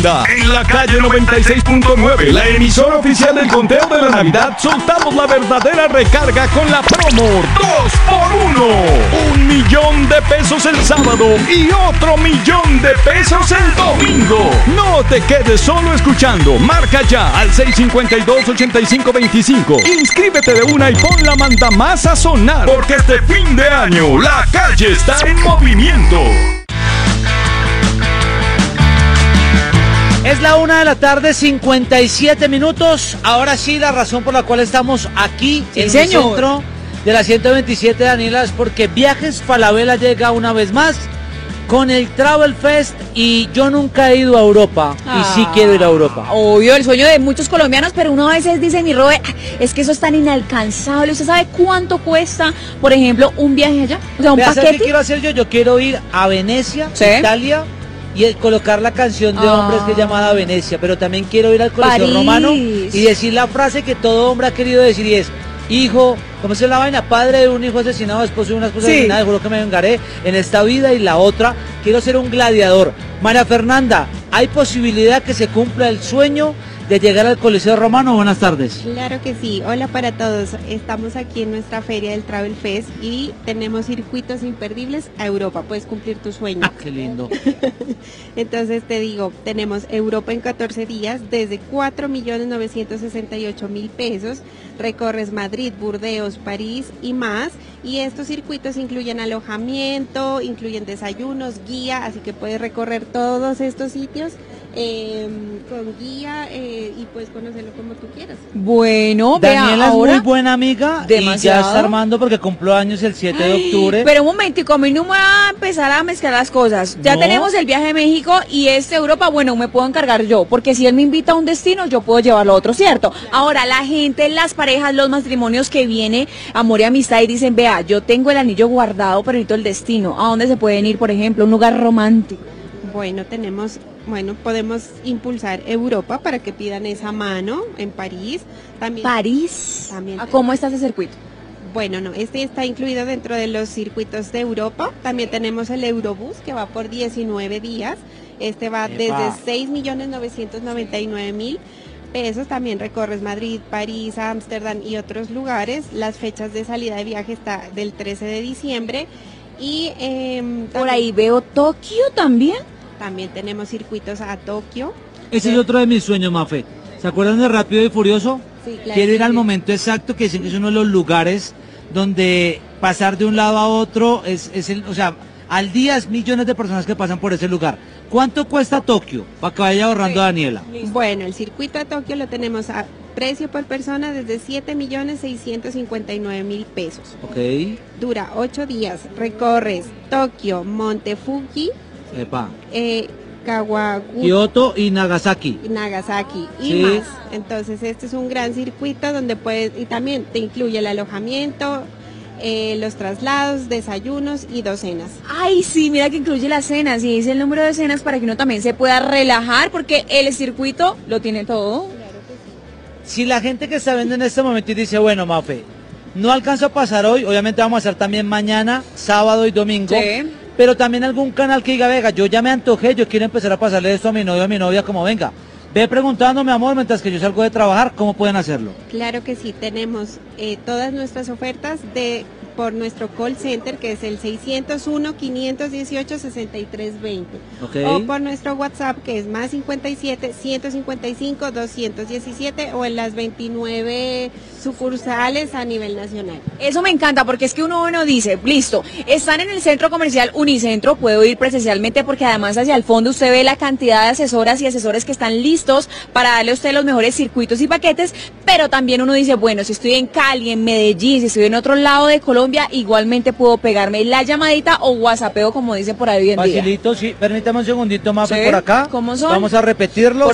Manda, en la calle 96.9, la emisora oficial del conteo de la Navidad, soltamos la verdadera recarga con la promo 2x1. 1.000.000 de pesos el sábado y otro 1.000.000 de pesos el domingo. No te quedes solo escuchando. Marca ya al 652-8525. Inscríbete de una y pon la mandamás a sonar, porque este fin de año la calle está en movimiento. Es la 1:57 PM. Ahora sí, la razón por la cual estamos aquí en el centro de la 127, Daniela, es porque Viajes Falabella llega una vez más con el Travel Fest, y yo nunca he ido a Europa y sí quiero ir a Europa. Obvio, el sueño de muchos colombianos, pero uno a veces dice, mi Robe, es que eso es tan inalcanzable. ¿Usted sabe cuánto cuesta, por ejemplo, un viaje allá? O sea, un paquete. ¿Qué quiero hacer yo? Yo quiero ir a Venecia, ¿sí?, Italia, y colocar la canción de hombres que es llamada Venecia, pero también quiero ir al Coliseo Romano y decir la frase que todo hombre ha querido decir, y es: hijo, ¿cómo se la vaina? Padre de un hijo asesinado, esposo de una esposa asesinada, juro que me vengaré en esta vida y la otra. Quiero ser un gladiador. María Fernanda, ¿hay posibilidad que se cumpla el sueño de llegar al Coliseo Romano? Buenas tardes. Claro que sí. Hola para todos. Estamos aquí en nuestra feria del Travel Fest y tenemos circuitos imperdibles a Europa. Puedes cumplir tu sueño. Ah, qué lindo. Entonces te digo, tenemos Europa en 14 días desde 4.968.000 pesos. Recorres Madrid, Burdeos, París y más. Y estos circuitos incluyen alojamiento, incluyen desayunos, guía, así que puedes recorrer todos estos sitios con guía y puedes conocerlo como tú quieras. Bueno, Daniela vea, ahora es muy buena amiga, demasiado, y ya está armando porque cumplió años el 7 de octubre. Pero un momentico, a mí no me va a empezar a mezclar las cosas. Ya tenemos el viaje a México y Europa, bueno, me puedo encargar yo, porque si él me invita a un destino, yo puedo llevarlo a otro, ¿cierto? Ahora, la gente, las parejas, los matrimonios que viene, amor y amistad, y dicen, vea, yo tengo el anillo guardado, pero necesito el destino. ¿A dónde se pueden ir, por ejemplo? Un lugar romántico. Bueno, podemos impulsar Europa para que pidan esa mano en París. ¿París? También. ¿Cómo está ese circuito? Bueno, no, este está incluido dentro de los circuitos de Europa. También tenemos el Eurobús, que va por 19 días. Este va desde 6.999.000 pesos. También recorres Madrid, París, Ámsterdam y otros lugares. Las fechas de salida de viaje está del 13 de diciembre. Y por ahí veo Tokio también. También tenemos circuitos a Tokio. Ese es otro de mis sueños, Mafe. ¿Se acuerdan de Rápido y Furioso? Sí, claro. Quiero ir al momento exacto, que dicen que es uno de los lugares donde pasar de un lado a otro o sea, al día es millones de personas que pasan por ese lugar. ¿Cuánto cuesta Tokio? Para que vaya ahorrando Daniela. Bueno, el circuito a Tokio lo tenemos a precio por persona desde 7.659.000 pesos. Ok. Dura 8 días. Recorres Tokio, Monte Fuji, Kawaguchi, Kioto y Nagasaki. Y más. Entonces este es un gran circuito donde puedes, y también te incluye el alojamiento, los traslados, desayunos y 2 cenas. Ay, sí, mira que incluye las cenas y dice el número de cenas para que uno también se pueda relajar, porque el circuito lo tiene todo. Claro que sí. Si la gente que está viendo en este momento y dice, bueno, Mafe, no alcanzo a pasar hoy, obviamente vamos a hacer también mañana, sábado y domingo. Sí. Pero también algún canal que diga, venga, yo ya me antojé, yo quiero empezar a pasarle esto a mi novio, a mi novia, como venga. Ve preguntando, mi amor, mientras que yo salgo de trabajar, ¿cómo pueden hacerlo? Claro que sí, tenemos todas nuestras ofertas por nuestro call center, que es el 601-518-6320. Okay. O por nuestro WhatsApp, que es más 57-155-217, o en las 29 sucursales a nivel nacional. Eso me encanta, porque es que uno dice, listo, están en el centro comercial Unicentro, puedo ir presencialmente, porque además hacia el fondo usted ve la cantidad de asesoras y asesores que están listos para darle a usted los mejores circuitos y paquetes, pero también uno dice, bueno, si estoy en Cali, en Medellín, si estoy en otro lado de Colombia, igualmente puedo pegarme la llamadita o whatsappeo, como dicen por ahí hoy en día. Facilito, sí. Permítame un segundito, Mafe, ¿Sí? por acá. ¿Cómo son? Vamos a repetirlo.